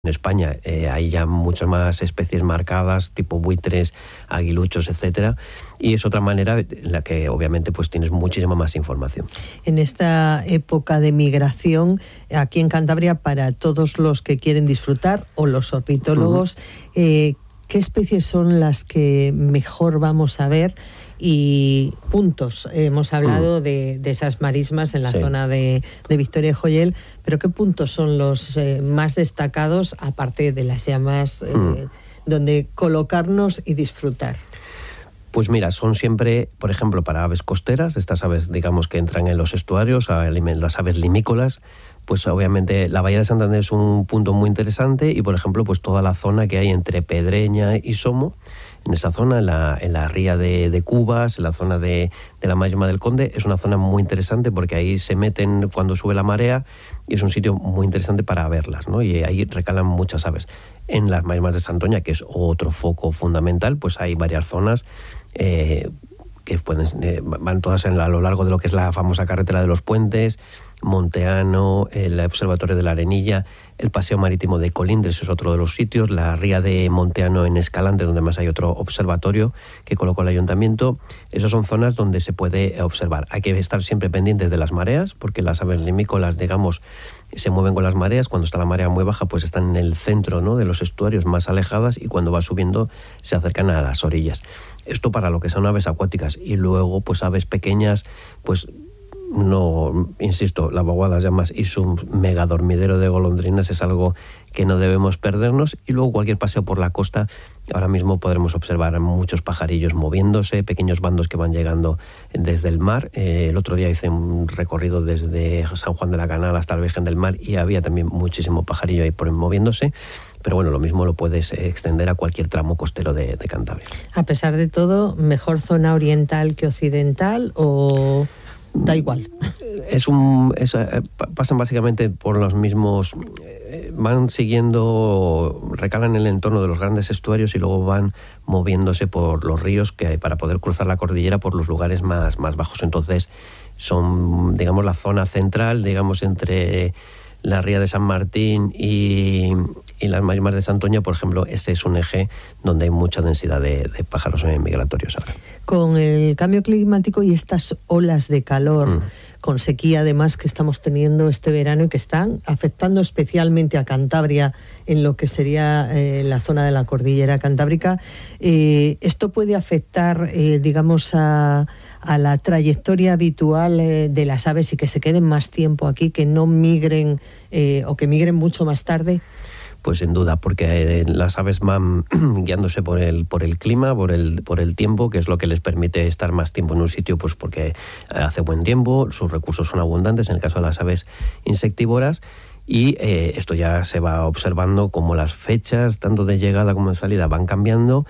En España hay ya muchas más especies marcadas, tipo buitres, aguiluchos, etcétera, y es otra manera en la que obviamente pues tienes muchísima más información. En esta época de migración, aquí en Cantabria, para todos los que quieren disfrutar, o los ornitólogos, ¿qué especies son las que mejor vamos a ver? Y puntos, hemos hablado de esas marismas en la zona de Victoria y Joyel, pero ¿qué puntos son los más destacados, aparte de las llamas, donde colocarnos y disfrutar? Pues mira, son siempre, por ejemplo, para aves costeras, estas aves, digamos, que entran en los estuarios, las aves limícolas, pues obviamente la Bahía de Santander es un punto muy interesante y, por ejemplo, pues toda la zona que hay entre Pedreña y Somo, en esa zona, en la ría de Cubas, en la zona de la Marisma del Conde, es una zona muy interesante porque ahí se meten cuando sube la marea y es un sitio muy interesante para verlas, ¿no? Y ahí recalan muchas aves. En las Marismas de Santoña, que es otro foco fundamental, pues hay varias zonas que van todas a lo largo de lo que es la famosa carretera de los puentes, Monteano, el Observatorio de la Arenilla, el Paseo Marítimo de Colindres es otro de los sitios, la ría de Monteano en Escalante, donde más hay otro observatorio que colocó el ayuntamiento. Esas son zonas donde se puede observar. Hay que estar siempre pendientes de las mareas, porque las aves limícolas, digamos, se mueven con las mareas. Cuando está la marea muy baja, pues están en el centro, ¿no?, de los estuarios, más alejadas, y cuando va subiendo se acercan a las orillas. Esto para lo que son aves acuáticas. Y luego, pues aves pequeñas, pues no, insisto, la vaguada de llamas y su mega dormidero de golondrinas es algo que no debemos perdernos. Y luego cualquier paseo por la costa, ahora mismo podremos observar muchos pajarillos moviéndose, pequeños bandos que van llegando desde el mar. El otro día hice un recorrido desde San Juan de la Canal hasta la Virgen del Mar y había también muchísimo pajarillo ahí moviéndose. Pero bueno, lo mismo lo puedes extender a cualquier tramo costero de Cantabria. A pesar de todo, ¿mejor zona oriental que occidental o...? Da igual. Pasan básicamente por los mismos, van siguiendo, recalan en el entorno de los grandes estuarios y luego van moviéndose por los ríos que hay para poder cruzar la cordillera por los lugares más bajos. Entonces son, digamos, la zona central, digamos, entre la ría de San Martín y las marismas de Santoña, por ejemplo. Ese es un eje donde hay mucha densidad de pájaros migratorios ahora. Con el cambio climático y estas olas de calor, con sequía además que estamos teniendo este verano y que están afectando especialmente a Cantabria en lo que sería la zona de la cordillera cantábrica, ¿esto puede afectar, digamos, a la trayectoria habitual de las aves y que se queden más tiempo aquí, que no migren o que migren mucho más tarde? Pues sin duda, porque las aves van guiándose por el clima, por el tiempo, que es lo que les permite estar más tiempo en un sitio, pues porque hace buen tiempo, sus recursos son abundantes, en el caso de las aves insectívoras, y esto ya se va observando como las fechas, tanto de llegada como de salida, van cambiando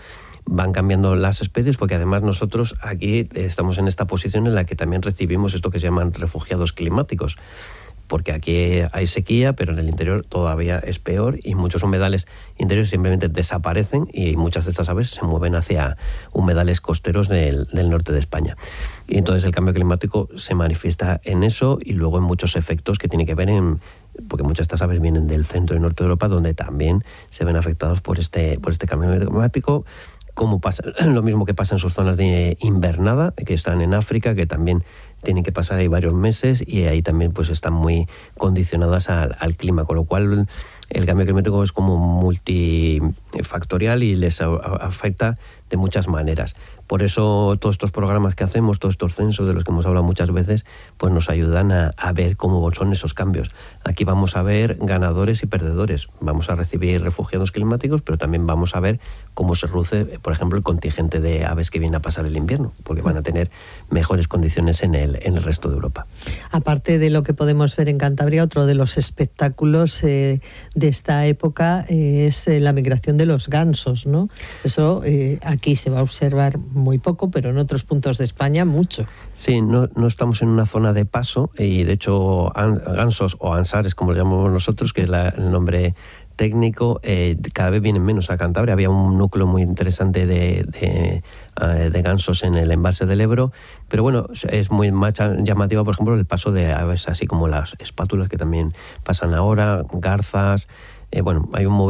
las especies, porque además nosotros aquí estamos en esta posición en la que también recibimos esto que se llaman refugiados climáticos, porque aquí hay sequía, pero en el interior todavía es peor y muchos humedales interiores simplemente desaparecen y muchas de estas aves se mueven hacia humedales costeros del norte de España. Y entonces el cambio climático se manifiesta en eso y luego en muchos efectos que tienen que ver porque muchas de estas aves vienen del centro y norte de Europa, donde también se ven afectados por este cambio climático. Como pasa, lo mismo que pasa en sus zonas de invernada, que están en África, que también tienen que pasar ahí varios meses y ahí también pues están muy condicionadas al clima, con lo cual el cambio climático es como multifactorial y les afecta de muchas maneras. Por eso todos estos programas que hacemos, todos estos censos de los que hemos hablado muchas veces, pues nos ayudan a ver cómo son esos cambios. Aquí vamos a ver ganadores y perdedores. Vamos a recibir refugiados climáticos, pero también vamos a ver cómo se reduce, por ejemplo, el contingente de aves que viene a pasar el invierno, porque van a tener mejores condiciones en el resto de Europa. Aparte de lo que podemos ver en Cantabria, otro de los espectáculos de esta época es la migración de los gansos, ¿no? Eso aquí se va a observar muy poco, pero en otros puntos de España mucho. Sí, no estamos en una zona de paso y de hecho gansos o ansares, como lo llamamos nosotros, que es el nombre técnico, cada vez vienen menos a Cantabria. Había un núcleo muy interesante de gansos en el embalse del Ebro, pero bueno, es muy más llamativa, por ejemplo, el paso de aves así como las espátulas, que también pasan ahora, garzas, bueno, hay un